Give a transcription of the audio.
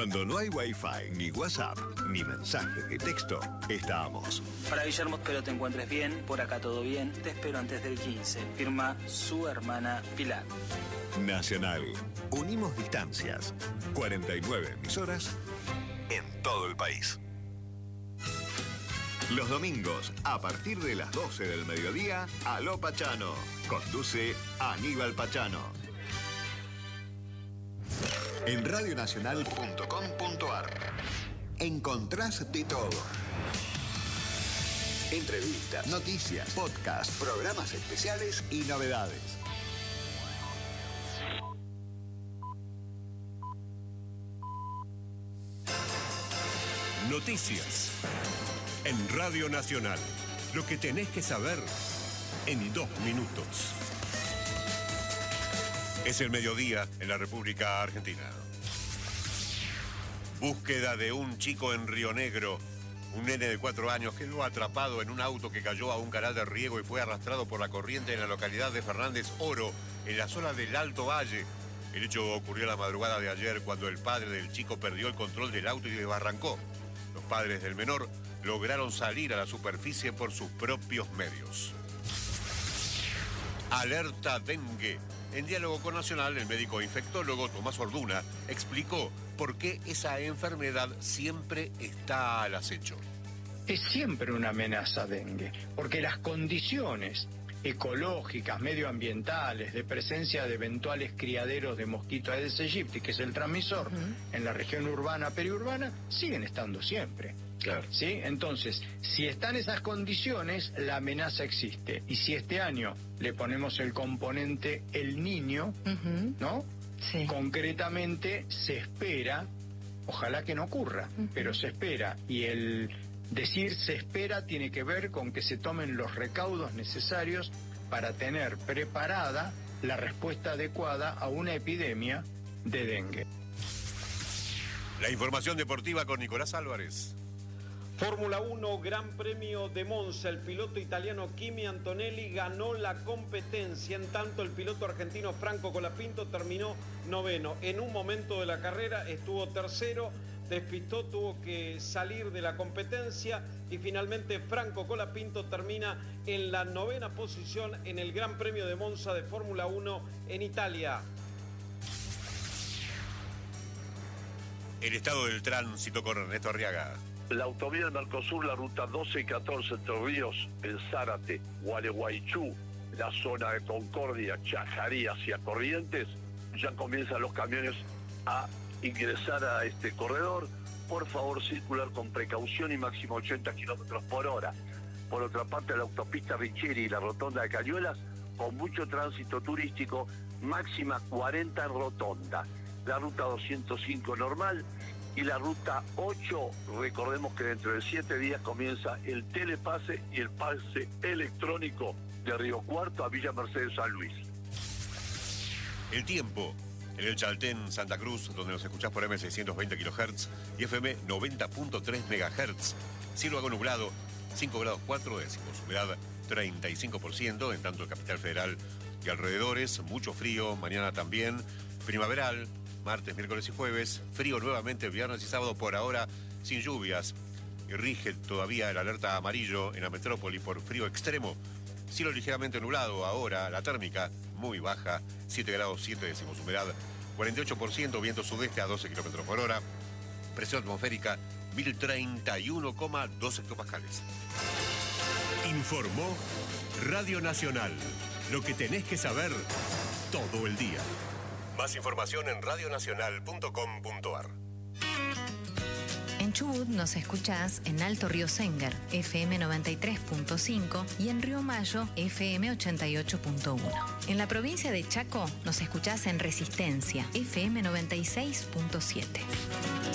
Cuando no hay Wi-Fi, ni WhatsApp, ni mensaje de texto, estamos. Para Guillermo, espero te encuentres bien. Por acá todo bien. Te espero antes del 15. Firma su hermana Pilar. Nacional. Unimos distancias. 49 emisoras en todo el país. Los domingos, a partir de las 12 del mediodía, Aló Pachano. Conduce Aníbal Pachano. En radionacional.com.ar encontrás de todo. Entrevistas, noticias, podcasts, programas especiales y novedades. Noticias. En Radio Nacional. Lo que tenés que saber en 2 minutos. Es el mediodía en la República Argentina. Búsqueda de un chico en Río Negro. Un nene de 4 años quedó atrapado en un auto que cayó a un canal de riego y fue arrastrado por la corriente en la localidad de Fernández Oro, en la zona del Alto Valle. El hecho ocurrió la madrugada de ayer cuando el padre del chico perdió el control del auto y desbarrancó. Los padres del menor lograron salir a la superficie por sus propios medios. Alerta dengue. En diálogo con Nacional, el médico infectólogo Tomás Orduna explicó por qué esa enfermedad siempre está al acecho. Es siempre una amenaza dengue, porque las condiciones ecológicas, medioambientales, de presencia de eventuales criaderos de mosquito Aedes aegypti, que es el transmisor, en la región urbana, periurbana, siguen estando siempre. Claro. ¿Sí? Entonces, si están esas condiciones, la amenaza existe. Y si este año le ponemos el componente El Niño, ¿no? Sí. Concretamente se espera, ojalá que no ocurra, pero se espera. Y el decir se espera tiene que ver con que se tomen los recaudos necesarios para tener preparada la respuesta adecuada a una epidemia de dengue. La información deportiva con Nicolás Álvarez. Fórmula 1, Gran Premio de Monza. El piloto italiano Kimi Antonelli ganó la competencia. En tanto, el piloto argentino Franco Colapinto terminó 9º. En un momento de la carrera estuvo 3º, despistó, tuvo que salir de la competencia y finalmente Franco Colapinto termina en la 9ª posición en el Gran Premio de Monza de Fórmula 1 en Italia. El estado del tránsito con Ernesto Arriaga. La autovía del Mercosur, la ruta 12 y 14 entre Ríos, en Zárate, Gualeguaychú, la zona de Concordia, Chajarí hacia Corrientes, ya comienzan los camiones a ingresar a este corredor. Por favor, circular con precaución y máximo 80 kilómetros por hora. Por otra parte, la autopista Richieri y la rotonda de Cañuelas, con mucho tránsito turístico, máxima 40 en rotonda. La ruta 205 normal. Y la ruta 8, recordemos que dentro de 7 días comienza el telepase y el pase electrónico de Río Cuarto a Villa Mercedes San Luis. El tiempo. En el Chaltén, Santa Cruz, donde nos escuchás por M620 kHz y FM 90.3 MHz. Cielo algo nublado, 5 grados 4 décimos. Humedad 35%, en tanto en Capital Federal y alrededores. Mucho frío, mañana también. Primaveral. Martes, miércoles y jueves, frío nuevamente viernes y sábado, por ahora sin lluvias. Y rige todavía el alerta amarillo en la metrópoli por frío extremo. Cielo ligeramente nublado ahora, la térmica muy baja, 7 grados 7 décimos, humedad 48%, viento sudeste a 12 kilómetros por hora, presión atmosférica 1031,2 hectopascales. Informó Radio Nacional, lo que tenés que saber todo el día. Más información en radionacional.com.ar. En Chubut nos escuchás en Alto Río Sénger, FM 93.5 y en Río Mayo, FM 88.1. En la provincia de Chaco nos escuchás en Resistencia, FM 96.7.